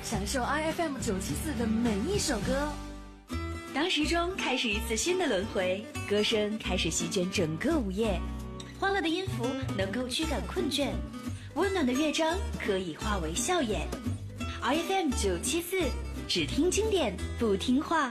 享受 IFM 974的每一首歌。 当时钟开始一次新的轮回，歌声开始席卷整个午夜，欢乐的音符能够驱赶困倦，温暖的乐章可以化为笑颜。IFM 974，只听经典不听话。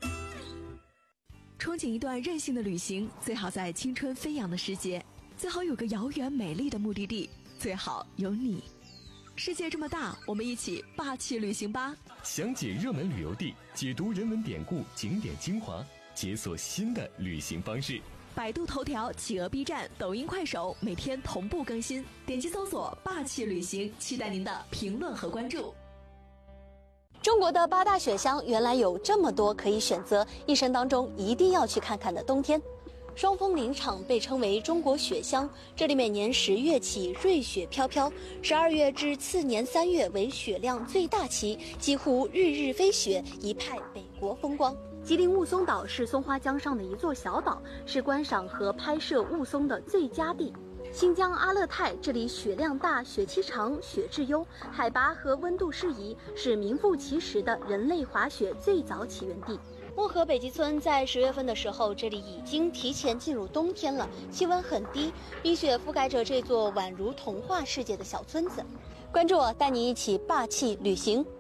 憧憬一段任性的旅行，最好在青春飞扬的时节，最好有个遥远美丽的目的地，最好有你。世界这么大，我们一起霸气旅行吧！ 详解热门旅游地，解读人文典故、景点精华，解锁新的旅行方式。 百度头条、企鹅 B 站、抖音、快手每天同步更新，点击搜索“霸气旅行”，期待您的评论和关注。 中国的8大雪乡原来有这么多可以选择，一生当中一定要去看看的冬天。双峰林场被称为中国雪乡，这里每年10月起瑞雪飘飘，12月至次年3月为雪量最大期，几乎日日飞雪，一派北国风光。吉林雾凇岛是松花江上的一座小岛，是观赏和拍摄雾凇的最佳地。新疆阿勒泰这里雪量大、雪期长、雪质优，海拔和温度适宜，是名副其实的人类滑雪最早起源地。漠河北极村在10月份的时候，这里已经提前进入冬天了，气温很低，冰雪覆盖着这座宛如童话世界的小村子。关注我，带你一起霸气旅行。